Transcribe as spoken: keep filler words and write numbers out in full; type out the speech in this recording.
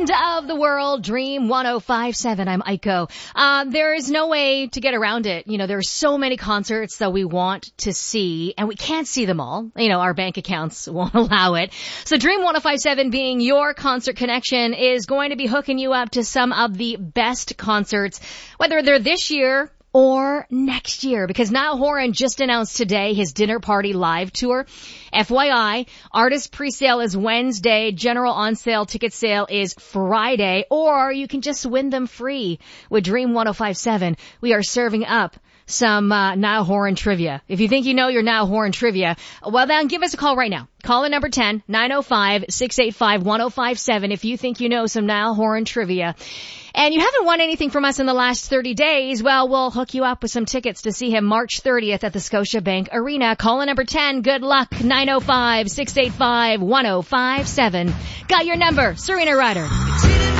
Sound of the world, Dream one oh five point seven. I'm Aiko. Uh, there is no way to get around it. You know, there are so many concerts that we want to see, and we can't see them all. You know, our bank accounts won't allow it. So Dream one oh five point seven, being your concert connection, is going to be hooking you up to some of the best concerts, whether they're this year or next year, because Niall Horan just announced today his Dinner Party Live Tour. F Y I, artist presale is Wednesday, general on sale ticket sale is Friday, or you can just win them free with Dream one oh five point seven. We are serving up some uh, Niall Horan trivia. If you think you know your Niall Horan trivia, well then give us a call right now. Call in number ten, nine oh five, six eight five, one oh five seven if you think you know some Niall Horan trivia. And you haven't won anything from us in the last thirty days, well, we'll hook you up with some tickets to see him March thirtieth at the Scotiabank Arena. Call in number ten. Good luck. nine oh five, six eight five, one oh five seven. Got your number. Serena Ryder.